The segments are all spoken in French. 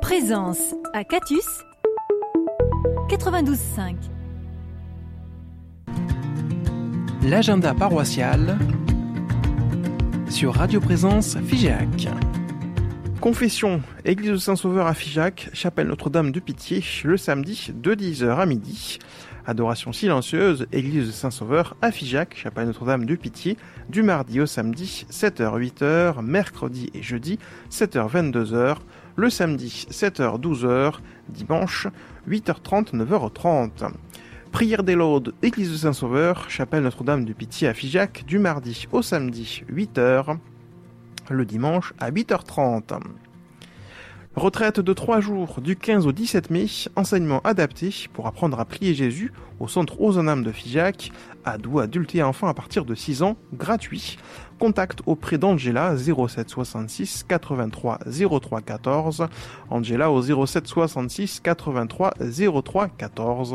Présence à Catus 92.5. L'agenda paroissial sur Radio Présence Figeac. Confession, Église de Saint-Sauveur à Figeac, Chapelle Notre-Dame de Pitié, le samedi de 10h à midi. Adoration silencieuse, Église de Saint-Sauveur à Figeac, Chapelle Notre-Dame de Pitié, du mardi au samedi 7h-8h, mercredi et jeudi 7h-22h, le samedi 7h-12h, dimanche 8h30, 9h30. Prière des Laudes, Église de Saint-Sauveur, Chapelle Notre-Dame de Pitié à Figeac, du mardi au samedi 8h, le dimanche à 8h30. Retraite de 3 jours du 15 au 17 mai, enseignement adapté pour apprendre à prier Jésus au centre Ozanam de Figeac, ados, adultes et enfants à partir de 6 ans, gratuit. Contact auprès d'Angela 07 66 83 03 14, Angela au 07 66 83 03 14,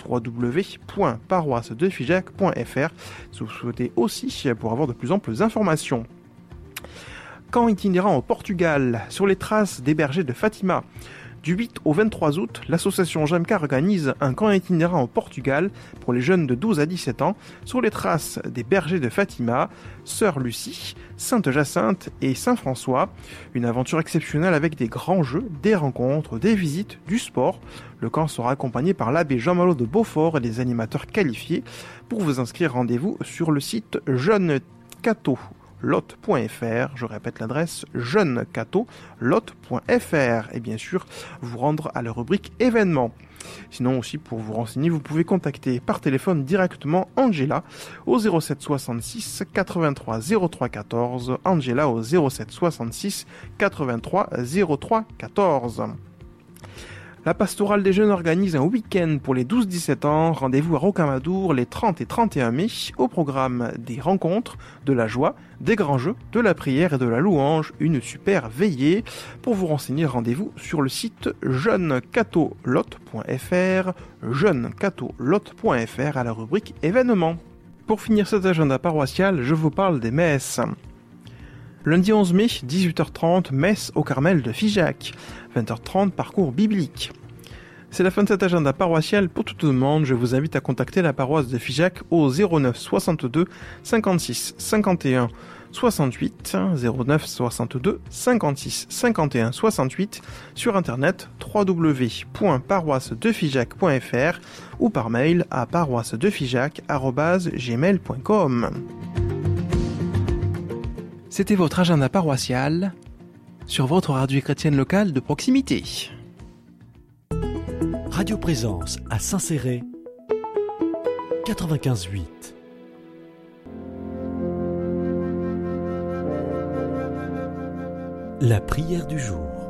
www.paroissedefigeac.fr si vous souhaitez aussi pour avoir de plus amples informations. Camp itinérant au Portugal, sur les traces des bergers de Fatima. Du 8 au 23 août, l'association Jamka organise un camp itinérant au Portugal pour les jeunes de 12 à 17 ans, sur les traces des bergers de Fatima, Sœur Lucie, Sainte Jacinthe et Saint François. Une aventure exceptionnelle avec des grands jeux, des rencontres, des visites, du sport. Le camp sera accompagné par l'abbé Jean-Malo de Beaufort et des animateurs qualifiés. Pour vous inscrire, rendez-vous sur le site jeunecato.fr. Je répète l'adresse jeunecato.fr et bien sûr vous rendre à la rubrique événements. Sinon aussi pour vous renseigner vous pouvez contacter par téléphone directement Angela au 07 66 83 03 14, Angela au 07 66 83 03 14. La pastorale des jeunes organise un week-end pour les 12-17 ans. Rendez-vous à Rocamadour les 30 et 31 mai. Au programme des rencontres, de la joie, des grands jeux, de la prière et de la louange. Une super veillée. Pour vous renseigner, rendez-vous sur le site jeunecatholotte.fr, jeunecatholotte.fr à la rubrique événements. Pour finir cet agenda paroissial, je vous parle des messes. Lundi 11 mai, 18h30, messe au Carmel de Figeac. 20h30, parcours biblique. C'est la fin de cet agenda paroissial. Pour toute demande, je vous invite à contacter la paroisse de Figeac au 09 62 56 51 68, 09 62 56 51 68, sur internet www.paroissedefigeac.fr ou par mail à paroissedefigeac@gmail.com. C'était votre agenda paroissial sur votre radio chrétienne locale de proximité. Radio Présence à Saint-Céré 95.8. La prière du jour.